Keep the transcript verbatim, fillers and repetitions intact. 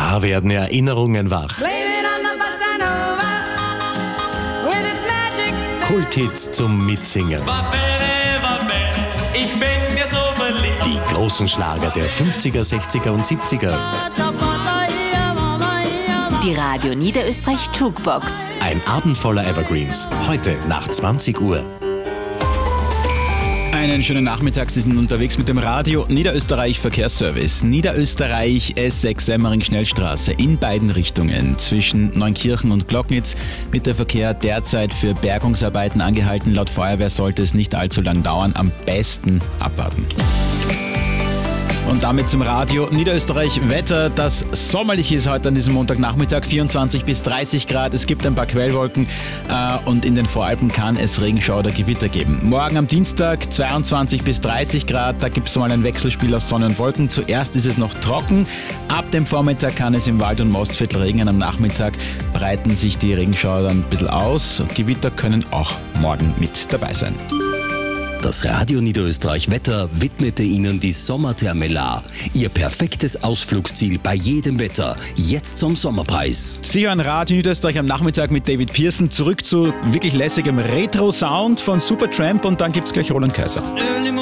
Da werden Erinnerungen wach. Kulthits zum Mitsingen. Ich bin mir so verliebt. Die großen Schlager der fünfziger, sechziger und siebziger. Die Radio Niederösterreich Jukebox. Ein Abend voller Evergreens. Heute nach zwanzig Uhr. Einen schönen Nachmittag, Sie sind unterwegs mit dem Radio Niederösterreich Verkehrsservice. Niederösterreich S sechs Semmering Schnellstraße in beiden Richtungen zwischen Neunkirchen und Glocknitz wird der Verkehr derzeit für Bergungsarbeiten angehalten. Laut Feuerwehr sollte es nicht allzu lang dauern, am besten abwarten. Und damit zum Radio Niederösterreich Wetter. Das sommerlich ist heute an diesem Montagnachmittag, vierundzwanzig bis dreißig Grad. Es gibt ein paar Quellwolken äh, und in den Voralpen kann es Regenschauer oder Gewitter geben. Morgen am Dienstag zweiundzwanzig bis dreißig Grad. Da gibt es mal ein Wechselspiel aus Sonne und Wolken. Zuerst ist es noch trocken. Ab dem Vormittag kann es im Wald- und Mostviertel regnen. Am Nachmittag breiten sich die Regenschauer dann ein bisschen aus. Gewitter können auch morgen mit dabei sein. Das Radio Niederösterreich Wetter widmete Ihnen die Sommertherme Lahr. Ihr perfektes Ausflugsziel bei jedem Wetter. Jetzt zum Sommerpreis. Sie hören Radio Niederösterreich am Nachmittag mit David Pearson. Zurück zu wirklich lässigem Retro-Sound von Supertramp und dann gibt's gleich Roland Kaiser.